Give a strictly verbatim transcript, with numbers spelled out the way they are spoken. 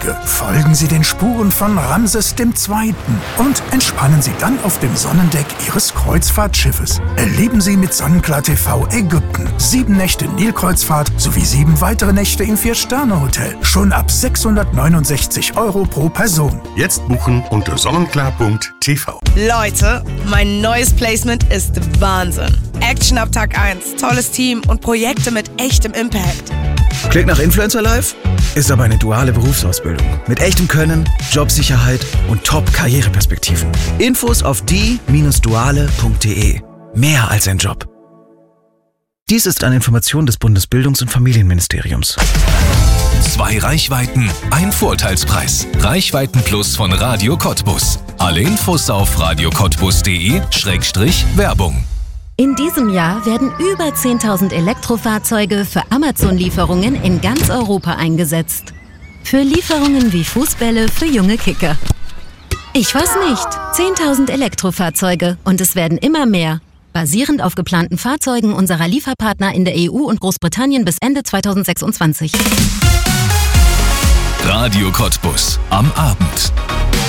Fahrzeuge. Folgen Sie den Spuren von Ramses der Zweite. Und entspannen Sie dann auf dem Sonnendeck Ihres Kreuzfahrtschiffes. Erleben Sie mit Sonnenklar T V Ägypten sieben Nächte Nilkreuzfahrt sowie sieben weitere Nächte im Vier-Sterne-Hotel. Schon ab sechshundertneunundsechzig Euro pro Person. Jetzt buchen unter sonnenklar punkt t v. Leute, mein neues Placement ist Wahnsinn. Action ab Tag eins, tolles Team und Projekte mit echtem Impact. Klingt nach Influencer Life? Ist aber eine duale Berufsausbildung. Mit echtem Können, Jobsicherheit und Top-Karriereperspektiven. Infos auf die Bindestrich duale punkt de. Mehr als ein Job. Dies ist eine Information des Bundesbildungs- und Familienministeriums. Zwei Reichweiten, ein Vorteilspreis. Reichweiten Plus von Radio Cottbus. Alle Infos auf radio cottbus punkt de Schrägstrich Werbung. In diesem Jahr werden über zehntausend Elektrofahrzeuge für Amazon-Lieferungen in ganz Europa eingesetzt. Für Lieferungen wie Fußbälle für junge Kicker. Ich weiß nicht, zehntausend Elektrofahrzeuge und es werden immer mehr. Basierend auf geplanten Fahrzeugen unserer Lieferpartner in der E U und Großbritannien bis Ende zweitausendsechsundzwanzig. Radio Cottbus am Abend.